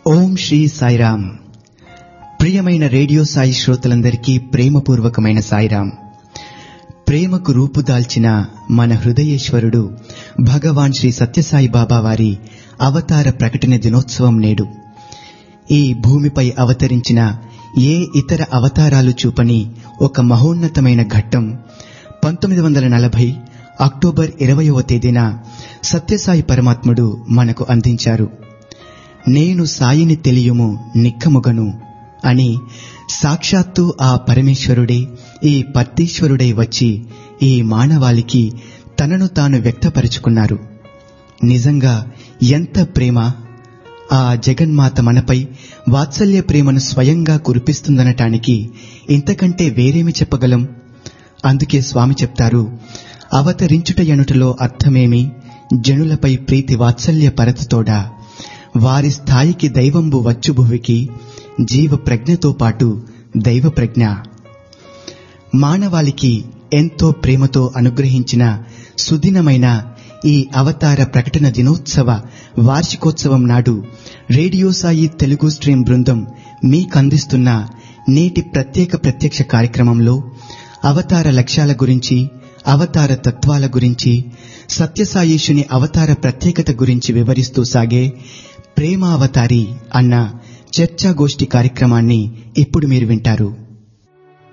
ఓం శ్రీ సాయిరామ్. ప్రియమైన రేడియో సాయి శ్రోతలందరికీ ప్రేమపూర్వకమైన సాయిరామ్. ప్రేమకు రూపుదాల్చిన మన హృదయేశ్వరుడు భగవాన్ శ్రీ సత్యసాయి బాబా వారి అవతార ప్రకటన దినోత్సవం నేడు. ఈ భూమిపై అవతరించిన ఏ ఇతర అవతారాలు చూపని ఒక మహోన్నతమైన ఘట్టం 1940 అక్టోబర్ 20వ తేదీన సత్యసాయి పరమాత్ముడు మనకు అందించారు. నేను సాయిని తెలియము నిక్కముగను అని సాక్షాత్తు ఆ పరమేశ్వరుడే, ఈ పర్తీశ్వరుడై వచ్చి ఈ మానవాళికి తనను తాను వ్యక్తపరుచుకున్నారు. నిజంగా ఎంత ప్రేమ! ఆ జగన్మాత మనపై వాత్సల్య ప్రేమను స్వయంగా కురిపిస్తుందనటానికి ఇంతకంటే వేరేమి చెప్పగలం? అందుకే స్వామి చెప్తారు, అవతరించుట ఎనుటలో అర్థమేమి, జనులపై ప్రీతి వాత్సల్య పరతతోడా, వారి స్థాయికి దైవంబు వచ్చు భువికి, జీవ ప్రజ్ఞతో పాటు దైవ ప్రజ్ఞ. మానవాళికి ఎంతో ప్రేమతో అనుగ్రహించిన సుదినమైన ఈ అవతార ప్రకటన దినోత్సవ వార్షికోత్సవం నాడు రేడియో సాయి తెలుగు స్ట్రీమ్ బృందం మీకందిస్తున్న నేటి ప్రత్యక్ష కార్యక్రమంలో అవతార లక్ష్యాల గురించి, అవతార తత్వాల గురించి, సత్యసాయీశుని అవతార ప్రత్యేకత గురించి వివరిస్తూ సాగే ప్రేమావతారి అన్న చర్చాగోష్ఠి కార్యక్రమాన్ని ఇప్పుడు మీరు వింటారు.